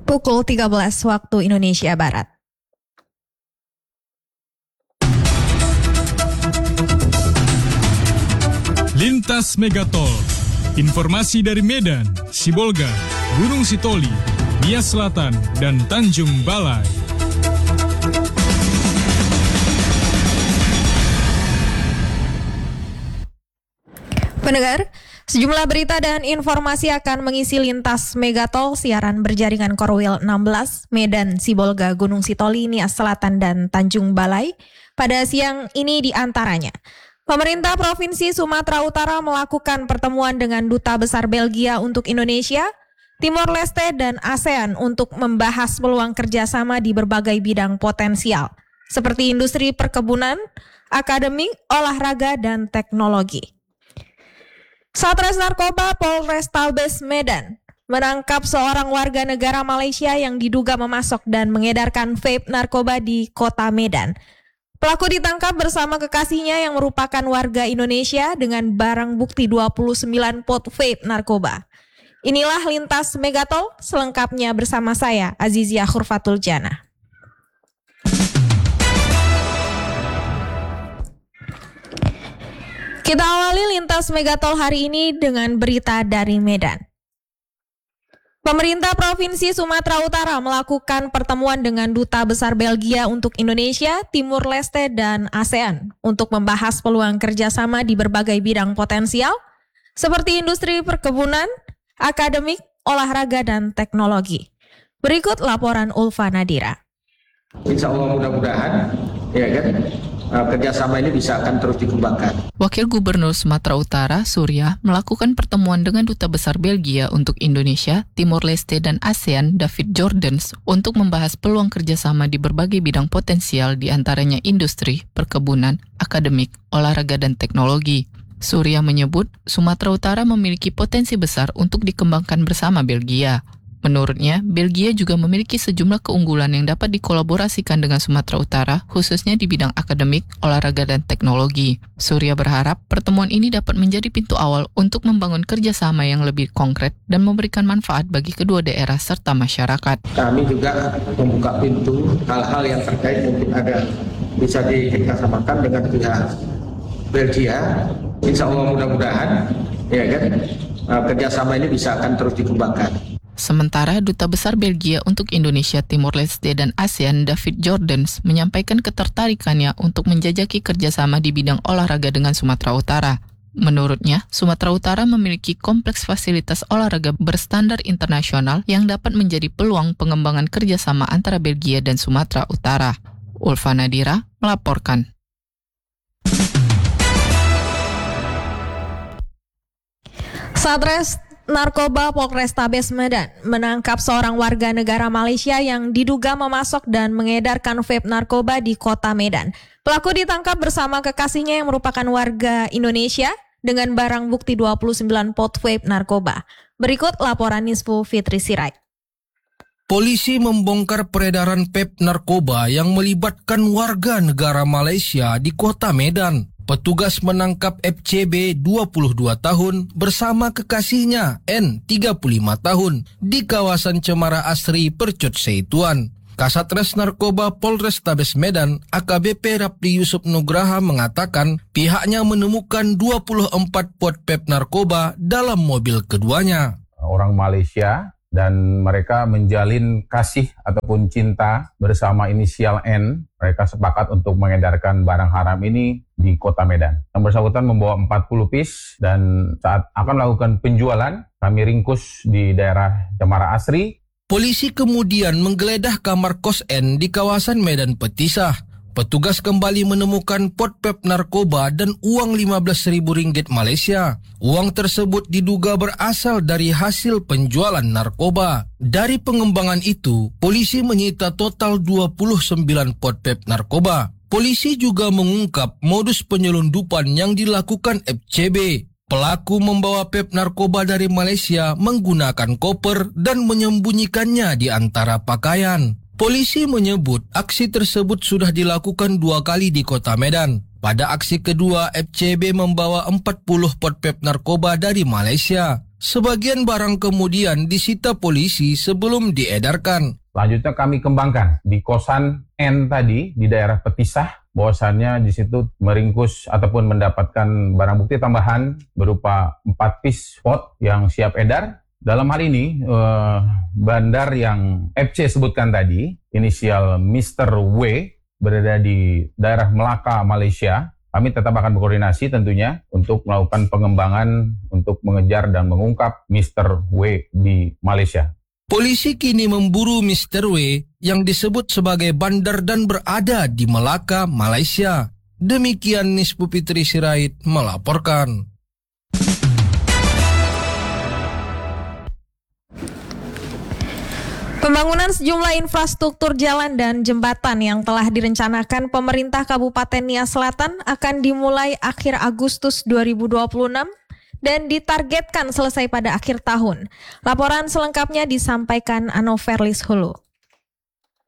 Pukul 13 waktu Indonesia Barat. Lintas Megatol. Informasi dari Medan, Sibolga, Gunung Sitoli, Nias Selatan, dan Tanjung Balai. Pendengar, sejumlah berita dan informasi akan mengisi Lintas Megatol siaran berjaringan Korwil 16, Medan, Sibolga, Gunung Sitoli, Nias Selatan, dan Tanjung Balai. Pada siang ini diantaranya, pemerintah Provinsi Sumatera Utara melakukan pertemuan dengan Duta Besar Belgia untuk Indonesia, Timor Leste, dan ASEAN untuk membahas peluang kerjasama di berbagai bidang potensial, seperti industri perkebunan, akademik, olahraga, dan teknologi. Satres Narkoba Polrestabes Medan menangkap seorang warga negara Malaysia yang diduga memasok dan mengedarkan vape narkoba di kota Medan. Pelaku ditangkap bersama kekasihnya yang merupakan warga Indonesia dengan barang bukti 29 pot vape narkoba. Inilah Lintas Megatol, selengkapnya bersama saya, Azizia Khurfatul Jana. Kita awali Lintas Megatol hari ini dengan berita dari Medan. Pemerintah Provinsi Sumatera Utara melakukan pertemuan dengan Duta Besar Belgia untuk Indonesia, Timur Leste, dan ASEAN untuk membahas peluang kerjasama di berbagai bidang potensial, seperti industri perkebunan, akademik, olahraga, dan teknologi. Berikut laporan Ulfa Nadira. Insya Allah mudah-mudahan, ya kan, kerjasama ini bisa akan terus dikembangkan. Wakil Gubernur Sumatera Utara, Surya, melakukan pertemuan dengan Duta Besar Belgia untuk Indonesia, Timor Leste, dan ASEAN, David Jordans, untuk membahas peluang kerjasama di berbagai bidang potensial, di antaranya industri, perkebunan, akademik, olahraga, dan teknologi. Surya menyebut, Sumatera Utara memiliki potensi besar untuk dikembangkan bersama Belgia. Menurutnya, Belgia juga memiliki sejumlah keunggulan yang dapat dikolaborasikan dengan Sumatera Utara, khususnya di bidang akademik, olahraga, dan teknologi. Surya berharap pertemuan ini dapat menjadi pintu awal untuk membangun kerjasama yang lebih konkret dan memberikan manfaat bagi kedua daerah serta masyarakat. Kami juga membuka pintu hal-hal yang terkait mungkin ada bisa dikerjasamakan dengan pihak Belgia. Insya Allah mudah-mudahan, ya kan, kerjasama ini bisa akan terus dikembangkan. Sementara Duta Besar Belgia untuk Indonesia, Timor Leste, dan ASEAN, David Jordans, menyampaikan ketertarikannya untuk menjajaki kerjasama di bidang olahraga dengan Sumatera Utara. Menurutnya, Sumatera Utara memiliki kompleks fasilitas olahraga berstandar internasional yang dapat menjadi peluang pengembangan kerjasama antara Belgia dan Sumatera Utara. Ulfa Nadira melaporkan. Satres Narkoba Polrestabes Medan menangkap seorang warga negara Malaysia yang diduga memasok dan mengedarkan vape narkoba di kota Medan. Pelaku ditangkap bersama kekasihnya yang merupakan warga Indonesia dengan barang bukti 29 pot vape narkoba. Berikut laporan Nisfu Fitri Sirait. Polisi membongkar peredaran vape narkoba yang melibatkan warga negara Malaysia di kota Medan. Petugas menangkap FCB 22 tahun bersama kekasihnya N 35 tahun di kawasan Cemara Asri, Percut Seituan. Kasatres Narkoba Polrestabes Medan AKBP Rapli Yusuf Nugraha mengatakan pihaknya menemukan 24 pot vape narkoba dalam mobil keduanya. Orang Malaysia dan mereka menjalin kasih ataupun cinta bersama inisial N. Mereka sepakat untuk mengedarkan barang haram ini di kota Medan. Yang bersangkutan membawa 40 piece dan saat akan melakukan penjualan, kami ringkus di daerah Cemara Asri. Polisi kemudian menggeledah kamar kos N di kawasan Medan Petisah. Petugas kembali menemukan pot vape narkoba dan uang Rp15.000 Malaysia. Uang tersebut diduga berasal dari hasil penjualan narkoba. Dari pengembangan itu, polisi menyita total 29 pot vape narkoba. Polisi juga mengungkap modus penyelundupan yang dilakukan FCB. Pelaku membawa vape narkoba dari Malaysia menggunakan koper dan menyembunyikannya di antara pakaian. Polisi menyebut aksi tersebut sudah dilakukan 2 kali di kota Medan. Pada aksi kedua, FCB membawa 40 pot vape narkoba dari Malaysia. Sebagian barang kemudian disita polisi sebelum diedarkan. Selanjutnya kami kembangkan di kosan N tadi di daerah Petisah, bahwasannya di situ meringkus ataupun mendapatkan barang bukti tambahan berupa 4 piece pot yang siap edar. Dalam hal ini, bandar yang FC sebutkan tadi, inisial Mr. W, berada di daerah Melaka, Malaysia. Kami tetap akan berkoordinasi tentunya untuk melakukan pengembangan untuk mengejar dan mengungkap Mr. W di Malaysia. Polisi kini memburu Mr. W yang disebut sebagai bandar dan berada di Melaka, Malaysia. Demikian Nispu Fitri Sirait melaporkan. Pembangunan sejumlah infrastruktur jalan dan jembatan yang telah direncanakan pemerintah Kabupaten Nia Selatan akan dimulai akhir Agustus 2026 dan ditargetkan selesai pada akhir tahun. Laporan selengkapnya disampaikan Anoverlis Hulu.